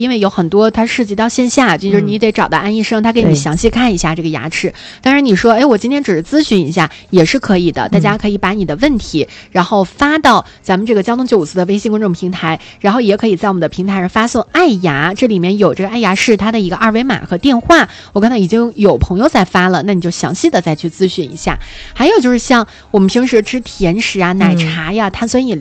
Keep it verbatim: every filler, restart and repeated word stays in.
因为有很多它涉及到线下，就是你得找到安医生，他给你详细看一下这个牙齿。当然你说，哎，我今天只是咨询一下也是可以的，大家可以把你的问题然后发到咱们这个交通九五四的微信公众平台，然后也可以在我们的平台上发送爱牙，这里面有这个爱牙室它的一个二维码和电话，我看到已经有朋友在发了，那你就详细的再去咨询一下。还有就是像我们平时吃甜食啊、奶茶呀、碳酸饮料